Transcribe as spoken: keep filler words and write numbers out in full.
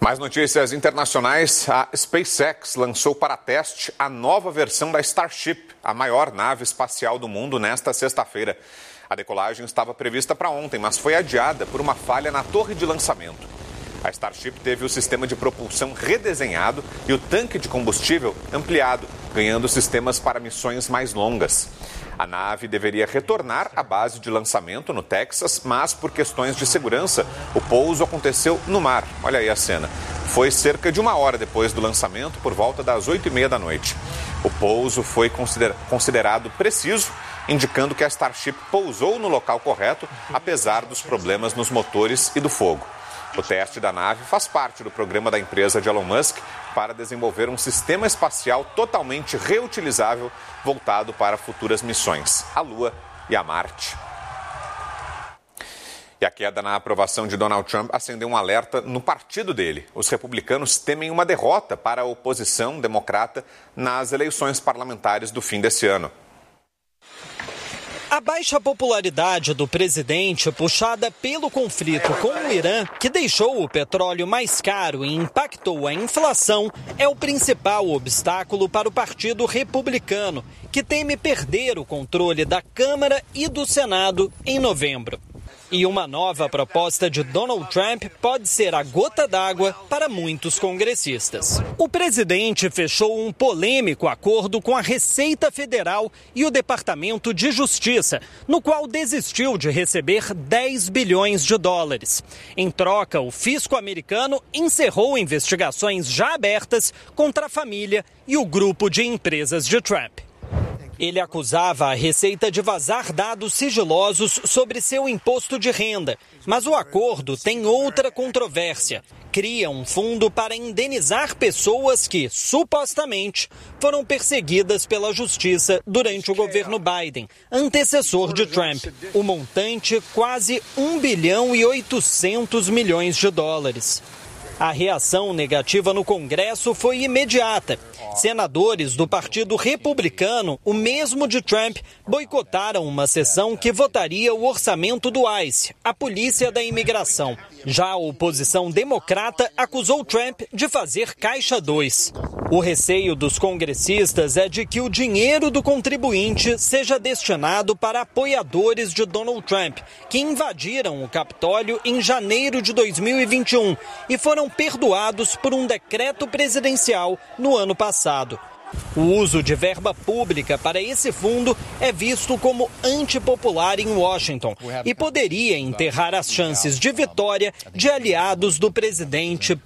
Mais notícias internacionais. A SpaceX lançou para teste a nova versão da Starship, a maior nave espacial do mundo, nesta sexta-feira. A decolagem estava prevista para ontem, mas foi adiada por uma falha na torre de lançamento. A Starship teve o sistema de propulsão redesenhado e o tanque de combustível ampliado, ganhando sistemas para missões mais longas. A nave deveria retornar à base de lançamento no Texas, mas por questões de segurança, o pouso aconteceu no mar. Olha aí a cena. Foi cerca de uma hora depois do lançamento, por volta das oito e meia da noite. O pouso foi consider- considerado preciso, indicando que a Starship pousou no local correto, apesar dos problemas nos motores e do fogo. O teste da nave faz parte do programa da empresa de Elon Musk para desenvolver um sistema espacial totalmente reutilizável voltado para futuras missões, a Lua e a Marte. E a queda na aprovação de Donald Trump acendeu um alerta no partido dele. Os republicanos temem uma derrota para a oposição democrata nas eleições parlamentares do fim desse ano. A baixa popularidade do presidente, puxada pelo conflito com o Irã, que deixou o petróleo mais caro e impactou a inflação, é o principal obstáculo para o Partido Republicano, que teme perder o controle da Câmara e do Senado em novembro. E uma nova proposta de Donald Trump pode ser a gota d'água para muitos congressistas. O presidente fechou um polêmico acordo com a Receita Federal e o Departamento de Justiça, no qual desistiu de receber dez bilhões de dólares. Em troca, o fisco americano encerrou investigações já abertas contra a família e o grupo de empresas de Trump. Ele acusava a Receita de vazar dados sigilosos sobre seu imposto de renda. Mas o acordo tem outra controvérsia. Cria um fundo para indenizar pessoas que, supostamente, foram perseguidas pela justiça durante o governo Biden, antecessor de Trump. O montante, quase um bilhão e oitocentos milhões de dólares. A reação negativa no Congresso foi imediata. Senadores do Partido Republicano, o mesmo de Trump, boicotaram uma sessão que votaria o orçamento do ICE, a Polícia da Imigração. Já a oposição democrata acusou Trump de fazer caixa dois. O receio dos congressistas é de que o dinheiro do contribuinte seja destinado para apoiadores de Donald Trump, que invadiram o Capitólio em janeiro de dois mil e vinte e um e foram perdoados por um decreto presidencial no ano passado. O uso de verba pública para esse fundo é visto como antipopular em Washington e poderia enterrar as chances de vitória de aliados do presidente